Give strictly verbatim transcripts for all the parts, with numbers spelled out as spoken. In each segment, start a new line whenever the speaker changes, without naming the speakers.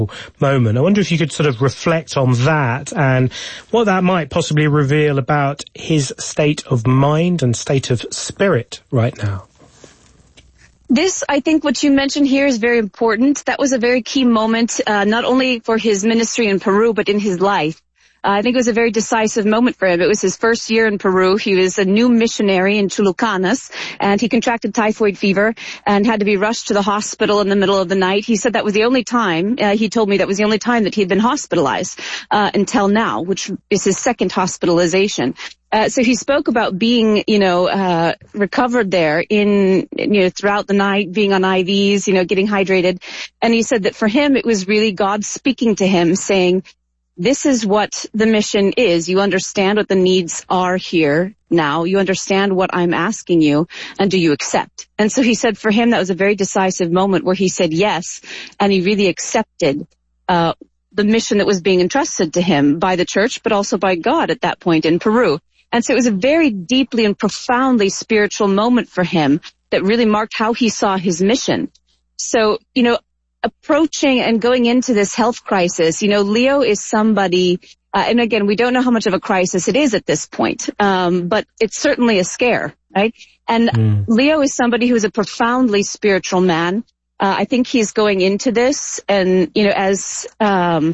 moment. I wonder if you could sort of reflect on that and what that might possibly reveal about his state of mind and state of spirit right now.
This, I think what you mentioned here is very important. That was a very key moment, uh, not only for his ministry in Peru, but in his life. Uh, I think it was a very decisive moment for him. It was his first year in Peru. He was a new missionary in Chulucanas, and he contracted typhoid fever and had to be rushed to the hospital in the middle of the night. He said that was the only time, uh, he told me that was the only time that he had been hospitalized uh, until now, which is his second hospitalization. Uh, so he spoke about being, you know, uh, recovered there in, you know, throughout the night, being on I Vs, you know, getting hydrated. And he said that for him, it was really God speaking to him saying, this is what the mission is. You understand what the needs are here now. You understand what I'm asking you, and do you accept? And so he said for him, that was a very decisive moment where he said yes, and he really accepted uh the mission that was being entrusted to him by the church, but also by God at that point in Peru. And so it was a very deeply and profoundly spiritual moment for him that really marked how he saw his mission. So, you know, approaching and going into this health crisis, you know, Leo is somebody, uh, and again, we don't know how much of a crisis it is at this point, um, but it's certainly a scare, right? And mm. Leo is somebody who is a profoundly spiritual man. Uh, I think he's going into this and, you know, as, um,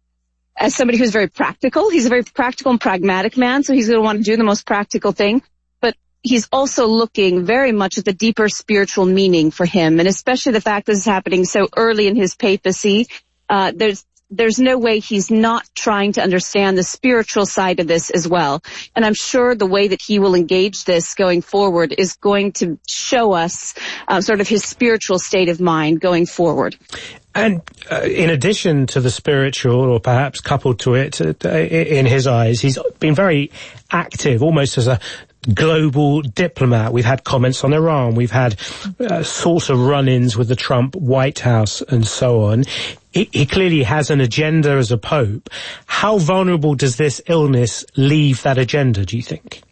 as somebody who's very practical. He's a very practical and pragmatic man, so he's going to want to do the most practical thing. But he's also looking very much at the deeper spiritual meaning for him, and especially the fact that this is happening so early in his papacy. Uh, there's there's no way he's not trying to understand the spiritual side of this as well. And I'm sure the way that he will engage this going forward is going to show us uh, sort of his spiritual state of mind going forward.
And uh, in addition to the spiritual, or perhaps coupled to it, uh, in his eyes, he's been very active, almost as a global diplomat. We've had comments on Iran. We've had uh, sort of run-ins with the Trump White House and so on. He, he clearly has an agenda as a pope. How vulnerable does this illness leave that agenda, do you think?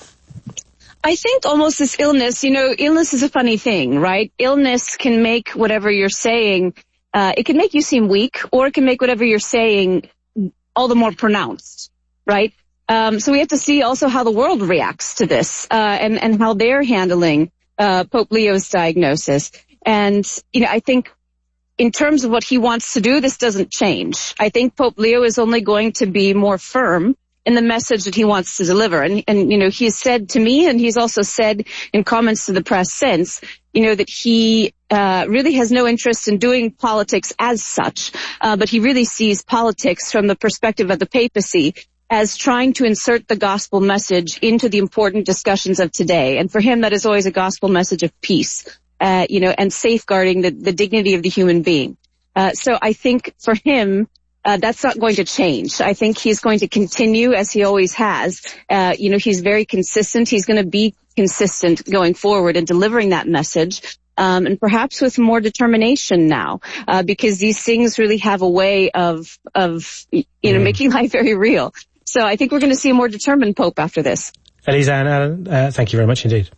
I think almost this illness, you know, illness is a funny thing, right? Illness can make whatever you're saying, uh, it can make you seem weak, or it can make whatever you're saying all the more pronounced, right? Um, so we have to see also how the world reacts to this, uh, and, and how they're handling, uh, Pope Leo's diagnosis. And, you know, I think in terms of what he wants to do, this doesn't change. I think Pope Leo is only going to be more firm in the message that he wants to deliver. And, and, you know, he has said to me, and he's also said in comments to the press since, you know, that he, uh, really has no interest in doing politics as such, uh, but he really sees politics from the perspective of the papacy as trying to insert the gospel message into the important discussions of today. And for him, that is always a gospel message of peace, uh, you know, and safeguarding the, the dignity of the human being. Uh, so I think for him, uh, that's not going to change. I think he's going to continue as he always has. Uh, you know, he's very consistent. He's going to be consistent going forward in delivering that message. Um, and perhaps with more determination now, uh, because these things really have a way of, of, you know, mm. making life very real. So I think we're going to see a more determined Pope after this.
Elisa and Alan, uh, thank you very much indeed.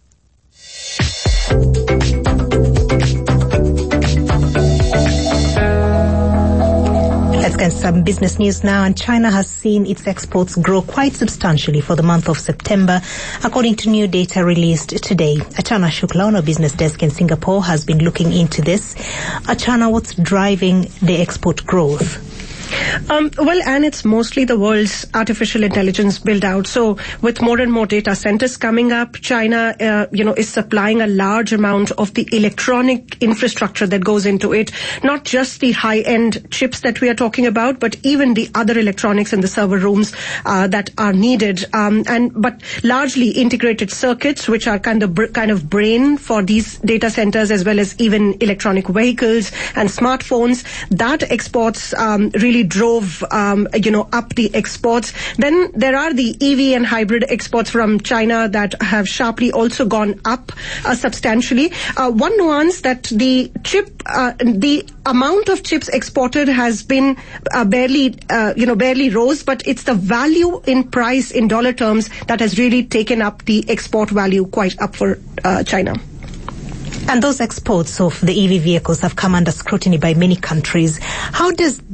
Let's get some business news now. And China has seen its exports grow quite substantially for the month of September, according to new data released today. Achana Shukla on our business desk in Singapore has been looking into this. Achana, what's driving the export growth?
Um, well, and it's mostly the world's artificial intelligence build out. So with more and more data centers coming up, China, uh, you know, is supplying a large amount of the electronic infrastructure that goes into it. Not just the high-end chips that we are talking about, but even the other electronics in the server rooms uh, that are needed. Um, and but largely integrated circuits, which are kind of br- kind of brain for these data centers, as well as even electronic vehicles and smartphones. That exports um, really drove, um, you know, up the exports. Then there are the E V and hybrid exports from China that have sharply also gone up uh, substantially. Uh, one nuance that the chip, uh, the amount of chips exported has been uh, barely, uh, you know, barely rose, but it's the value in price in dollar terms that has really taken up the export value quite up for uh, China.
And those exports of the E V vehicles have come under scrutiny by many countries. How does